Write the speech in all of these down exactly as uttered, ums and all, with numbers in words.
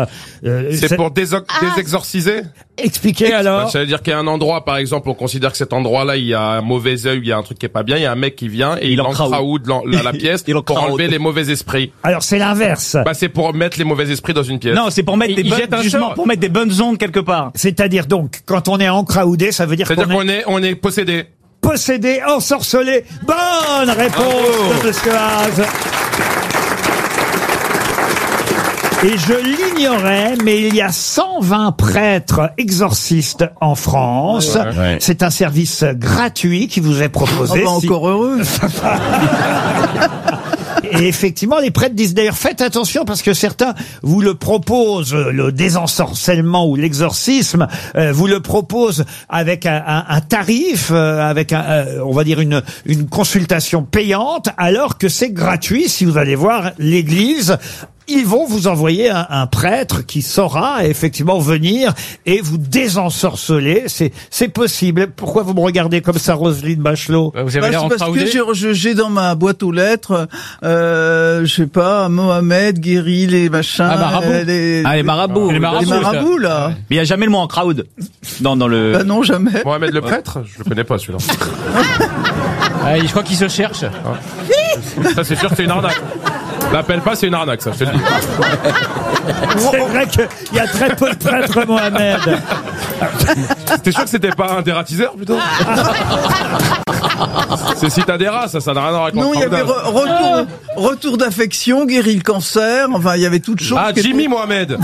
Euh, c'est, c'est pour déso- ah. désexorciser. Expliquez alors. Bah, ça veut dire qu'il y a un endroit, par exemple, on considère que cet endroit-là, il y a un mauvais œil, il y a un truc qui est pas bien, il y a un mec qui vient et il, il encraoude la, la, la pièce pour enlever les mauvais esprits. Alors c'est l'inverse. Bah c'est pour mettre les mauvais esprits dans une pièce. Non, c'est pour mettre des bonnes, justement, pour mettre des bonnes ondes quelque part. C'est-à-dire donc, quand on est encraoudé, ça veut dire C'est-à-dire qu'on qu'on est, on est possédé. Possédé, ensorcelé. Bonne réponse oh. de Monsieur Haas. Et je l'ignorais, mais il y a cent vingt prêtres exorcistes en France. Ouais, ouais. C'est un service gratuit qui vous est proposé. Oh, bah, si... encore heureux. Et effectivement, les prêtres disent d'ailleurs, faites attention parce que certains vous le proposent, le désensorcellement ou l'exorcisme, euh, vous le proposent avec un, un, un tarif, euh, avec un, euh, on va dire une, une consultation payante, alors que c'est gratuit. Si vous allez voir l'église, ils vont vous envoyer un, un prêtre qui saura effectivement venir et vous désensorceler. C'est, c'est possible. Pourquoi vous me regardez comme ça, Roselyne Bachelot? Vous avez bah, l'air parce que j'ai, j'ai dans ma boîte aux lettres, euh, je sais pas, Mohamed guérit les machins. Ah, marabout. Euh, les, ah, les marabouts. Les marabouts, les marabouts là. Ouais. Mais il y a jamais le mot en crowd. Dans, dans le. Bah non, jamais. Mohamed le prêtre? Je le connais pas celui-là. ah, je crois qu'il se cherche. Ça c'est sûr que c'est une arnaque. L'appelle pas, c'est une arnaque, ça, je te le dis. C'est vrai qu'il y a très peu de prêtres, Mohamed. T'es sûr que c'était pas un dératiseur, plutôt? C'est Citadera, ça, ça n'a rien à voir avec. Non, il y avait re- retour, retour d'affection, guérit le cancer, enfin, il y avait toutes choses. Ah, Jimmy étaient... Mohamed.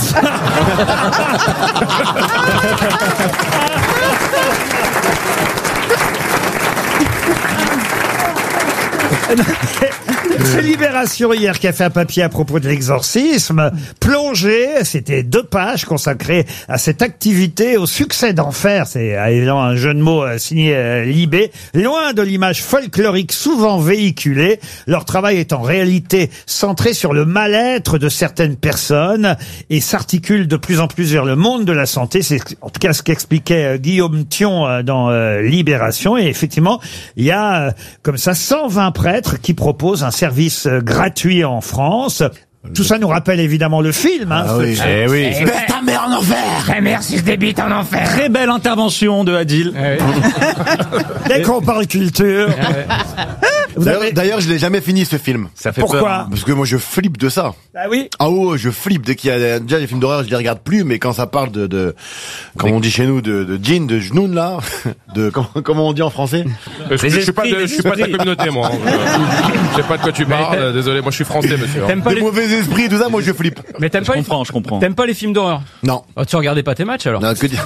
C'est Libération hier qui a fait un papier à propos de l'exorcisme. Plongé, c'était deux pages consacrées à cette activité au succès d'enfer. C'est évidemment un jeu de mots signé euh, Libé. Loin de l'image folklorique souvent véhiculée, leur travail est en réalité centré sur le mal-être de certaines personnes et s'articule de plus en plus vers le monde de la santé. C'est en tout cas ce qu'expliquait euh, Guillaume Thion euh, dans euh, Libération. Et effectivement, il y a euh, comme ça cent vingt prêtres qui proposent un service gratuit en France. Tout ça nous rappelle évidemment le film. Hein, ah oui. Eh oui. Eh, Mets ta mère en enfer. Eh merci, je débite en enfer. Très belle intervention de Adil. Eh oui. Dès qu'on parle culture. D'ailleurs, avez... d'ailleurs, je l'ai jamais fini ce film. Ça fait Pourquoi peur. Parce que moi, je flippe de ça. Ah oui. Ah ouais, je flippe dès qu'il y a déjà les films d'horreur, je les regarde plus. Mais quand ça parle de, de comme on dit chez nous, de, de djinn, de genoun là, de comment, comment on dit en français. Je, je, je suis pas de, je suis pas de ta communauté, moi. Je sais pas de quoi tu parles. Désolé, moi je suis français, monsieur. T'aimes pas les mauvais esprits, tout ça, moi je flippe. Mais t'aimes pas je comprends, les... je comprends. T'aimes pas les films d'horreur? Non. Oh, tu regardais pas tes matchs alors? Non, que dire.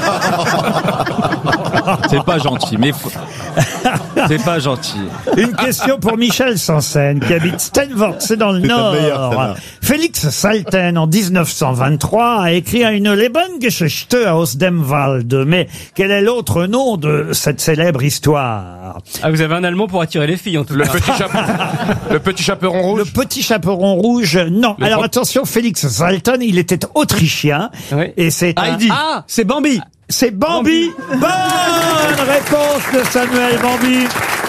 C'est pas gentil, mais faut... c'est pas gentil. Une question pour Michel Sansen, qui habite Stenvort, c'est dans le c'est Nord. Meilleur, Félix Salten, en dix-neuf cent vingt-trois, a écrit une Lebensgeschichte aus dem Wald. Mais quel est l'autre nom de cette célèbre histoire? Ah, vous avez un Allemand pour attirer les filles, en tout le cas. Petit chape... Le petit chaperon rouge? Le petit chaperon rouge, non. Le Alors, pro... attention, Félix Salten, il était autrichien. Oui. Et c'est ah, un... dit. Ah, c'est Bambi. C'est Bambi. Bambi. Bonne réponse de Samuel Bambi.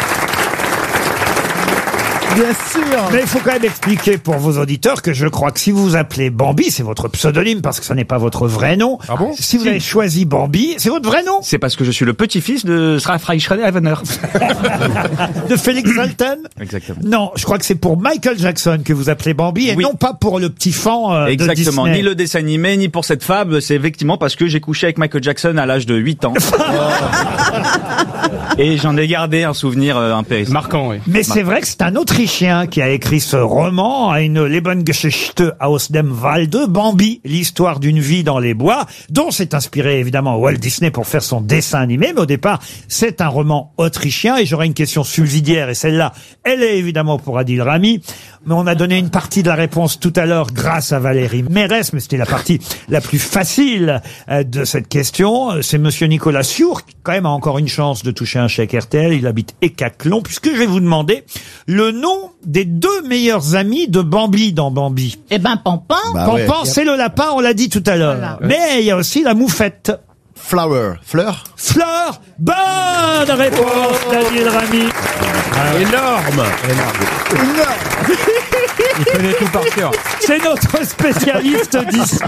Bien sûr. Mais il faut quand même expliquer pour vos auditeurs que je crois que si vous vous appelez Bambi, c'est votre pseudonyme parce que ce n'est pas votre vrai nom. Ah bon? Si vous avez choisi Bambi, c'est votre vrai nom. C'est parce que je suis le petit-fils de Freischreiber. De Félix Salten. Exactement. Non, je crois que c'est pour Michael Jackson que vous appelez Bambi et oui. non pas pour le petit fan euh, Exactement. de Disney. Ni le dessin animé, ni pour cette fable. C'est effectivement parce que j'ai couché avec Michael Jackson à l'âge de huit ans. Et j'en ai gardé un souvenir euh, impérissable. Marquant, oui. Mais Marquant. C'est vrai que c'est un Autrichien qui a écrit ce roman, une Lebensgeschichte aus dem Wald, Bambi, l'histoire d'une vie dans les bois, dont s'est inspiré évidemment Walt Disney pour faire son dessin animé. Mais au départ, c'est un roman autrichien. Et j'aurais une question subsidiaire, et celle-là, elle est évidemment pour Adil Rami. Mais on a donné une partie de la réponse tout à l'heure grâce à Valérie Mérès, mais c'était la partie la plus facile de cette question. C'est monsieur Nicolas Siour, qui quand même a encore une chance de toucher un chèque R T L. Il habite Écaclon, puisque je vais vous demander le nom des deux meilleurs amis de Bambi dans Bambi. Eh ben, Pampan. Bah Pampan, ouais. c'est le lapin, on l'a dit tout à l'heure. Voilà. Mais il y a aussi la moufette. Flower. Fleur. Fleur. Bonne réponse d'Adil Rami. Ah, énorme. Énorme. Il connaît tout par cœur. C'est notre spécialiste d'ici.